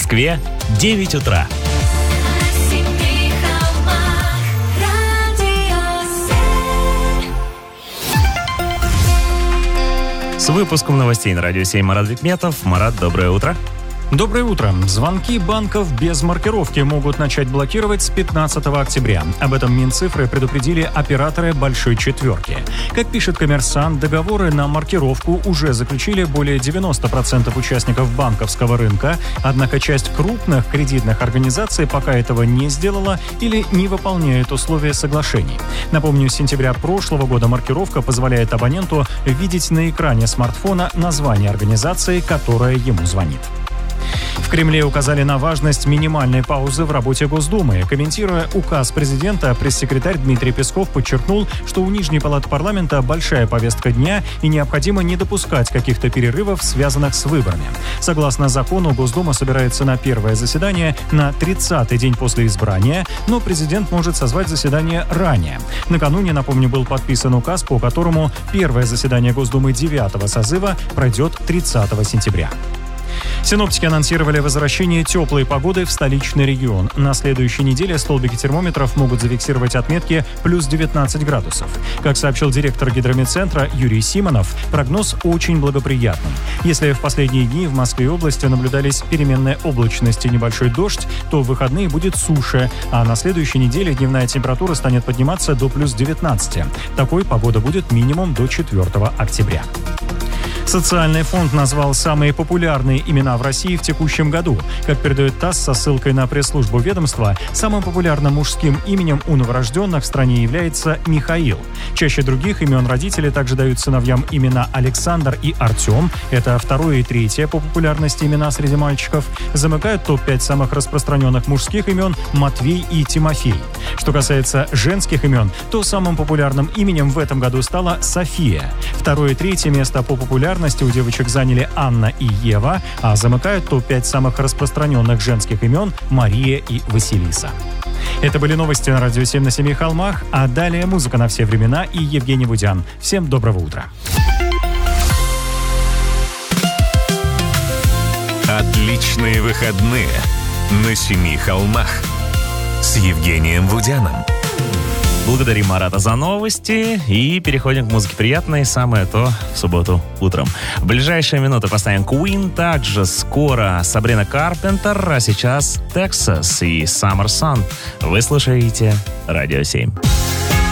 Москве 9 утра. С выпуском новостей на Радио 7 Марат Бекметов. Марат, доброе утро. Доброе утро. Звонки банков без маркировки могут начать блокировать с 15 октября. Об этом Минцифры предупредили операторы «Большой четверки». Как пишет «Коммерсант», договоры на маркировку уже заключили более 90% участников банковского рынка, однако часть крупных кредитных организаций пока этого не сделала или не выполняет условия соглашений. Напомню, с сентября прошлого года маркировка позволяет абоненту видеть на экране смартфона название организации, которая ему звонит. В Кремле указали на важность минимальной паузы в работе Госдумы. Комментируя указ президента, пресс-секретарь Дмитрий Песков подчеркнул, что у Нижней палаты парламента большая повестка дня и необходимо не допускать каких-то перерывов, связанных с выборами. Согласно закону, Госдума собирается на первое заседание на 30-й день после избрания, но президент может созвать заседание ранее. Накануне, напомню, был подписан указ, по которому первое заседание Госдумы 9-го созыва пройдет 30 сентября. Синоптики анонсировали возвращение теплой погоды в столичный регион. На следующей неделе столбики термометров могут зафиксировать отметки плюс 19 градусов. Как сообщил директор гидрометцентра Юрий Симонов, прогноз очень благоприятный. Если в последние дни в Москве и области наблюдались переменная облачность и небольшой дождь, то в выходные будет суше, а на следующей неделе дневная температура станет подниматься до плюс 19. Такой погода будет минимум до 4 октября. Социальный фонд назвал самые популярные имена в России в текущем году. Как передает ТАСС со ссылкой на пресс-службу ведомства, самым популярным мужским именем у новорожденных в стране является Михаил. Чаще других имен родители также дают сыновьям имена Александр и Артем. Это второе и третье по популярности имена среди мальчиков. Замыкают топ-5 самых распространенных мужских имен Матвей и Тимофей. Что касается женских имен, то самым популярным именем в этом году стала София. Второе и третье место по популярности у девочек заняли Анна и Ева, а замыкают топ-5 самых распространенных женских имен Мария и Василиса. Это были новости на Радио 7 на Семи холмах, а далее музыка на все времена и Евгений Вудян. Всем доброго утра. Отличные выходные на Семи холмах с Евгением Вудяном. Благодарим Марата за новости и переходим к музыке приятной, самое то в субботу утром. В ближайшие минуты поставим Queen, также скоро Сабрина Карпентер, а сейчас Texas и Summer Sun. Вы слушаете Радио 7.